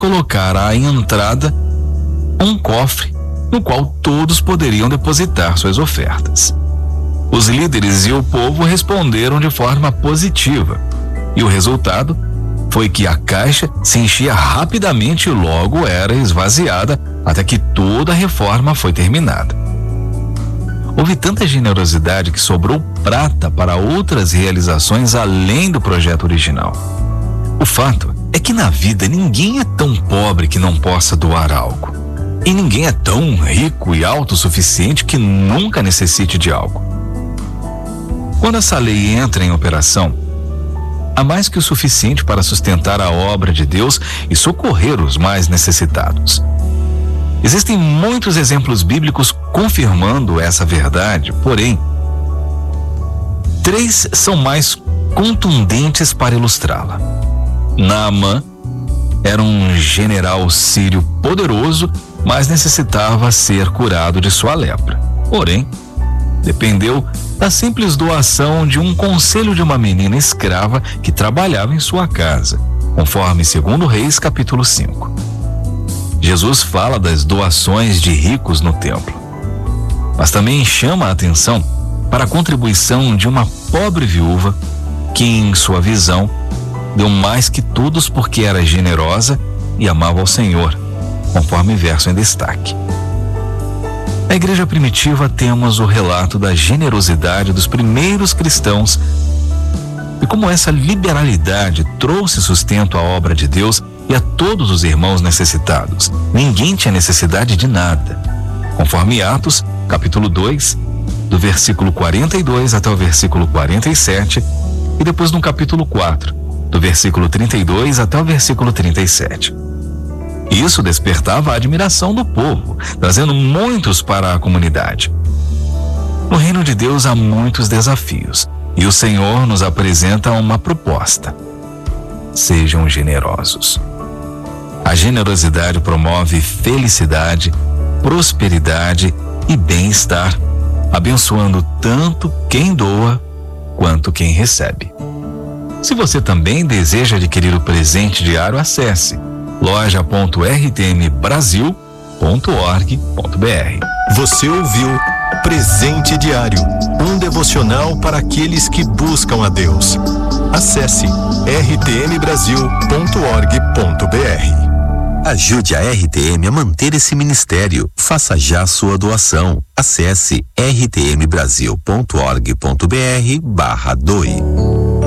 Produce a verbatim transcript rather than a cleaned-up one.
colocar à entrada um cofre no qual todos poderiam depositar suas ofertas. Os líderes e o povo responderam de forma positiva, e o resultado foi que a caixa se enchia rapidamente e logo era esvaziada até que toda a reforma foi terminada. Houve tanta generosidade que sobrou prata para outras realizações além do projeto original. O fato é que na vida ninguém é tão pobre que não possa doar algo. E ninguém é tão rico e autossuficiente que nunca necessite de algo. Quando essa lei entra em operação, há mais que o suficiente para sustentar a obra de Deus e socorrer os mais necessitados. Existem muitos exemplos bíblicos confirmando essa verdade, porém, três são mais contundentes para ilustrá-la. Naamã era um general sírio poderoso, mas necessitava ser curado de sua lepra. Porém, dependeu da simples doação de um conselho de uma menina escrava que trabalhava em sua casa, conforme segundo Reis capítulo cinco. Jesus fala das doações de ricos no templo, mas também chama a atenção para a contribuição de uma pobre viúva que, em sua visão, deu mais que todos porque era generosa e amava ao Senhor, conforme verso em destaque. Na igreja primitiva temos o relato da generosidade dos primeiros cristãos e como essa liberalidade trouxe sustento à obra de Deus e a todos os irmãos necessitados. Ninguém tinha necessidade de nada, conforme Atos, capítulo dois, do versículo quarenta e dois até o versículo quarenta e sete, e depois no capítulo quatro, do versículo trinta e dois até o versículo trinta e sete. Isso despertava a admiração do povo, trazendo muitos para a comunidade. No reino de Deus há muitos desafios, e o Senhor nos apresenta uma proposta: sejam generosos. A generosidade promove felicidade, prosperidade e bem-estar, abençoando tanto quem doa quanto quem recebe. Se você também deseja adquirir o presente diário, acesse loja ponto r t m brasil ponto org ponto b r. Você ouviu Presente Diário, um devocional para aqueles que buscam a Deus. Acesse r t m brasil ponto org ponto b r. Ajude a R T M a manter esse ministério. Faça já sua doação. Acesse r t m brasil ponto org ponto b r barra doe.